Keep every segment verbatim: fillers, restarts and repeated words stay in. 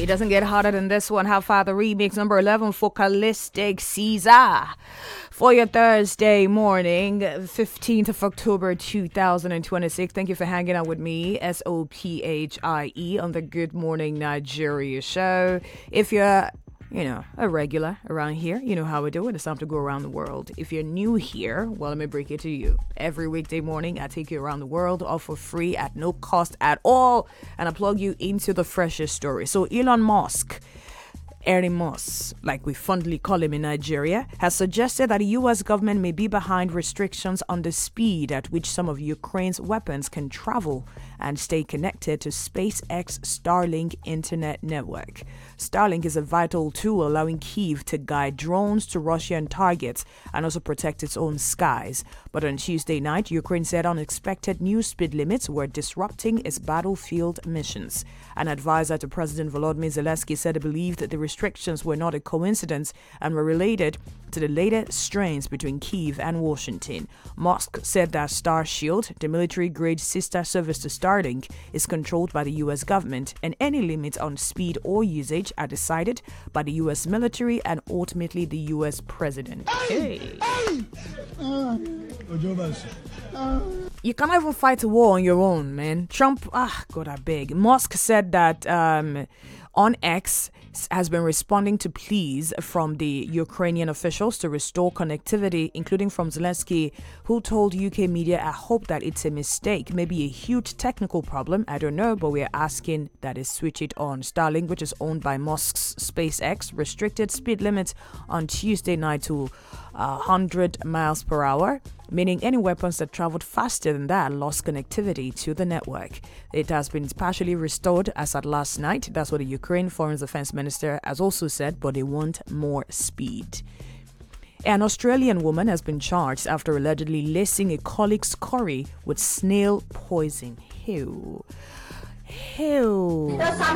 doesn't get hotter than this one. How far the remix number eleven for Callistic Caesar for your Thursday morning, fifteenth of October two thousand twenty-six. Thank you for hanging out with me, S O P H I E, on the Good Morning Nigeria show. If you're You know, a regular around here, you know how we do it. It's time to go around the world. If you're new here, well, let me break it to you. Every weekday morning, I take you around the world, all for free, at no cost at all. And I plug you into the freshest story. So Elon Musk, Elon Musk, like we fondly call him in Nigeria, has suggested that the U S government may be behind restrictions on the speed at which some of Ukraine's weapons can travel and stay connected to SpaceX Starlink internet network. Starlink is a vital tool allowing Kyiv to guide drones to Russian targets and also protect its own skies. But on Tuesday night, Ukraine said unexpected new speed limits were disrupting its battlefield missions. An advisor to President Volodymyr Zelensky said he believed that the restrictions were not a coincidence and were related to the latest strains between Kyiv and Washington. Musk said that Starshield, the military-grade sister service to Starlink, is controlled by the U S government, and any limits on speed or usage are decided by the U S military and ultimately the U S president. Hey. You cannot even fight a war on your own, man. Trump, ah, God, I beg. Musk said that um, on X has been responding to pleas from the Ukrainian officials to restore connectivity, including from Zelensky, who told U K media, I hope that it's a mistake, maybe a huge technical problem, I don't know, but we're asking that it switch it on. Starlink, which is owned by Musk's SpaceX, restricted speed limits on Tuesday night to uh, one hundred miles per hour, meaning any weapons that traveled faster than that lost connectivity to the network. It has been partially restored as at last night. That's what the Ukraine Foreign Defense Minister has also said, but they want more speed. An Australian woman has been charged after allegedly lacing a colleague's curry with snail poison. Ew. Ew.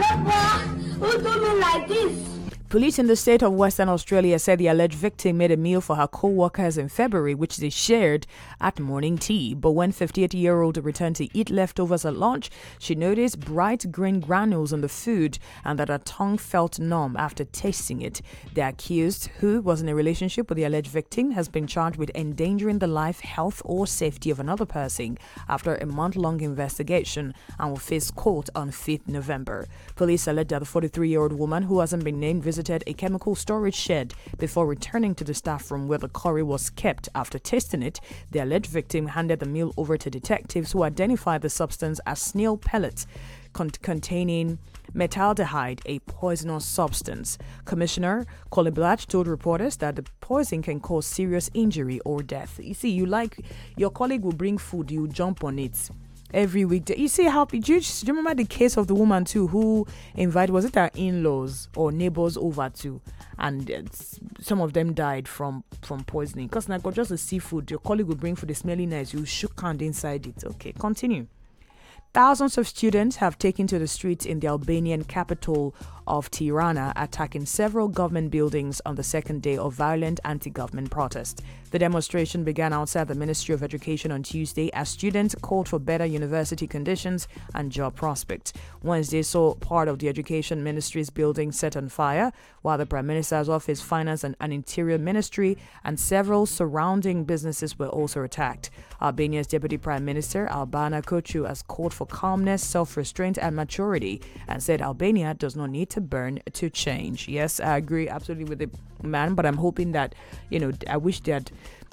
Who do me like this? Police in the state of Western Australia said the alleged victim made a meal for her co-workers in February, which they shared at morning tea. But when fifty-eight-year-old returned to eat leftovers at lunch, she noticed bright green granules on the food and that her tongue felt numb after tasting it. The accused, who was in a relationship with the alleged victim, has been charged with endangering the life, health, or safety of another person after a month-long investigation and will face court on fifth of November. Police alleged that the forty-three-year-old woman, who hasn't been named, visited a chemical storage shed before returning to the staff room where the curry was kept. After tasting it, the alleged victim handed the meal over to detectives who identified the substance as snail pellets con- containing metaldehyde, a poisonous substance. Commissioner Colin Blatch told reporters that the poison can cause serious injury or death. You see, you like your colleague will bring food, you jump on it every weekday. You see how, do you, do you remember the case of the woman too who invited, was it her in-laws or neighbors over too, and it's, some of them died from from poisoning because now got just a seafood, your colleague will bring food, it's smelling nice, you shook hand inside it. Okay, continue. Thousands of students have taken to the streets in the Albanian capital of Tirana, attacking several government buildings on the second day of violent anti-government protest. The demonstration began outside the Ministry of Education on Tuesday as students called for better university conditions and job prospects. Wednesday saw part of the Education Ministry's building set on fire, while the Prime Minister's office, Finance and, and Interior Ministry and several surrounding businesses were also attacked. Albania's Deputy Prime Minister, Albana Koçu, has called for calmness, self-restraint and maturity and said Albania does not need to burn to change. Yes, I agree absolutely with the man, but I'm hoping that, you know, I wish that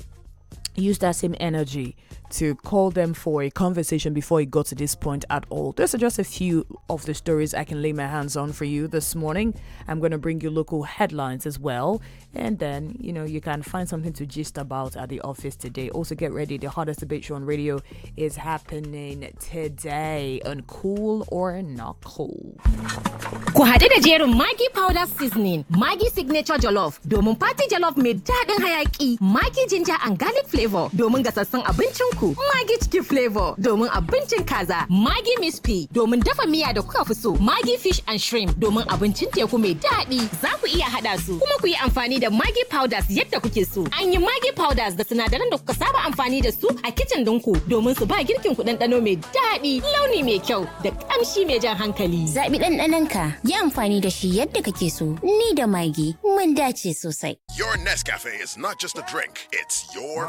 use that same energy to call them for a conversation before it got to this point at all. Those are just a few of the stories I can lay my hands on for you this morning. I'm going to bring you local headlines as well. And then, you know, you can find something to gist about at the office today. Also, get ready. The hottest debate show on radio is happening today on Cool or Not Cool. Ku haɗu da jerin Maggi powder seasoning, Maggi signature jollof, domin party jollof mai daɗin hayaƙi, Maggi ginger and garlic flavor flavor domin gasassun abincinku. Maggi chicken flavor domin abincin kaza. Maggi Miss P domin dafa miya da kuka fi so. Maggi fish and shrimp domin abincin teku mai daɗi. Za ku iya haɗa su kuma ku yi amfani da Maggi powders yadda kuke so. An yi Maggi powders da sinadaran da kuka saba amfani da su a kitchen ɗinku domin su ba girkin ku ɗanɗano mai daɗi, launi mai kyau da ƙamshi mai jan hankali. Zaɓi ɗanɗanonka, yi amfani da shi yadda kake so. Ni da Maggi mun dace sosai. Your Nescafe is not just a drink, it's your